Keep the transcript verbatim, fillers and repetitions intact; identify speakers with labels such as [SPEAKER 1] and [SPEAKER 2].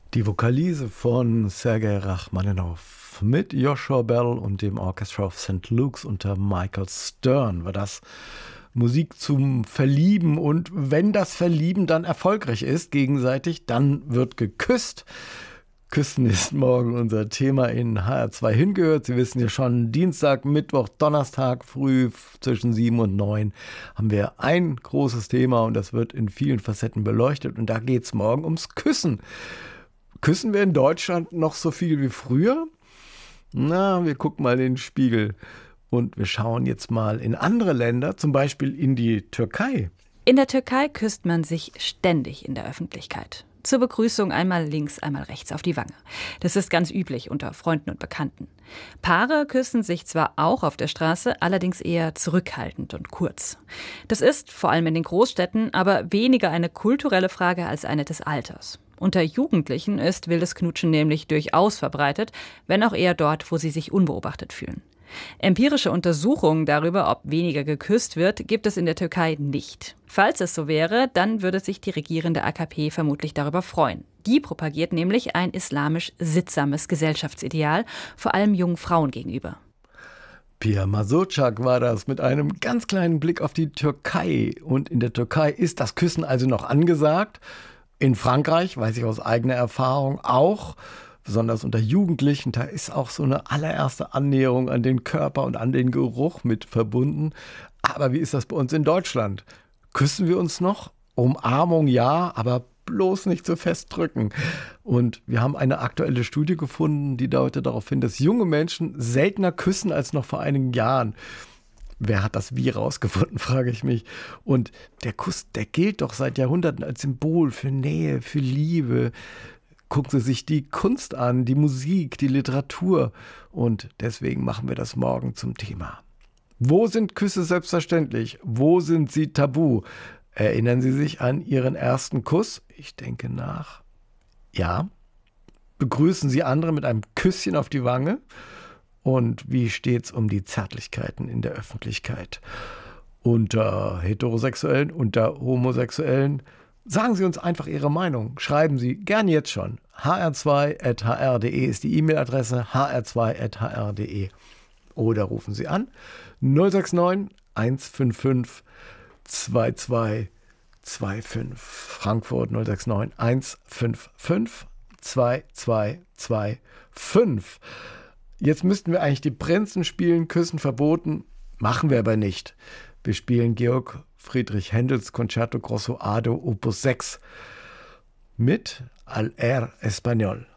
[SPEAKER 1] Die Vokalise von Sergei Rachmaninow mit Joshua Bell und dem Orchestra of Saint Luke's unter Michael Stern war das. Musik zum Verlieben, und wenn das Verlieben dann erfolgreich ist, gegenseitig, dann wird geküsst. Küssen ist morgen unser Thema in H R zwei hingehört. Sie wissen ja schon, Dienstag, Mittwoch, Donnerstag früh zwischen sieben und neun haben wir ein großes Thema, und das wird in vielen Facetten beleuchtet, und da geht es morgen ums Küssen. Küssen wir in Deutschland noch so viel wie früher? Na, wir gucken mal in den Spiegel und wir schauen jetzt mal in andere Länder, zum Beispiel in die Türkei.
[SPEAKER 2] In der Türkei küsst man sich ständig in der Öffentlichkeit. Zur Begrüßung einmal links, einmal rechts auf die Wange. Das ist ganz üblich unter Freunden und Bekannten. Paare küssen sich zwar auch auf der Straße, allerdings eher zurückhaltend und kurz. Das ist, vor allem in den Großstädten, aber weniger eine kulturelle Frage als eine des Alters. Unter Jugendlichen ist wildes Knutschen nämlich durchaus verbreitet, wenn auch eher dort, wo sie sich unbeobachtet fühlen. Empirische Untersuchungen darüber, ob weniger geküsst wird, gibt es in der Türkei nicht. Falls es so wäre, dann würde sich die regierende A K P vermutlich darüber freuen. Die propagiert nämlich ein islamisch sittsames Gesellschaftsideal, vor allem jungen Frauen gegenüber.
[SPEAKER 1] Pia Mazurczak war das mit einem ganz kleinen Blick auf die Türkei. Und in der Türkei ist das Küssen also noch angesagt. In Frankreich, weiß ich aus eigener Erfahrung, auch. Besonders unter Jugendlichen, da ist auch so eine allererste Annäherung an den Körper und an den Geruch mit verbunden. Aber wie ist das bei uns in Deutschland? Küssen wir uns noch? Umarmung ja, aber bloß nicht so fest drücken. Und wir haben eine aktuelle Studie gefunden, die deutet darauf hin, dass junge Menschen seltener küssen als noch vor einigen Jahren. Wer hat das wie rausgefunden, frage ich mich. Und der Kuss, der gilt doch seit Jahrhunderten als Symbol für Nähe, für Liebe. Gucken Sie sich die Kunst an, die Musik, die Literatur. Und deswegen machen wir das morgen zum Thema. Wo sind Küsse selbstverständlich? Wo sind sie tabu? Erinnern Sie sich an Ihren ersten Kuss? Ich denke nach. Ja. Begrüßen Sie andere mit einem Küsschen auf die Wange? Und wie steht's um die Zärtlichkeiten in der Öffentlichkeit? Unter Heterosexuellen, unter Homosexuellen? Sagen Sie uns einfach Ihre Meinung. Schreiben Sie gern jetzt schon. h r zwei at h r punkt d e ist die E-Mail-Adresse, h r zwei at h r punkt d e. Oder rufen Sie an null sechs neun eins fünf fünf zwei zwei zwei fünf. Frankfurt null sechs neun eins fünf fünf zwei zwei zwei fünf. Jetzt müssten wir eigentlich die Prinzen spielen, Küssen verboten. Machen wir aber nicht. Wir spielen Georg Friedrich Händels Concerto Grosso Ado Opus sechs mit Al Air Español.